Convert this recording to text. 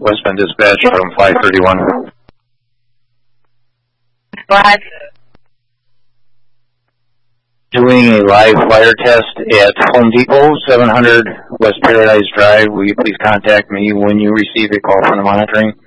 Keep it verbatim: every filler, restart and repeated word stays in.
West Bend Dispatch from five thirty-one. Go ahead. Doing a live fire test at Home Depot, seven hundred West Paradise Drive. Will you please contact me when you receive a call from the monitoring?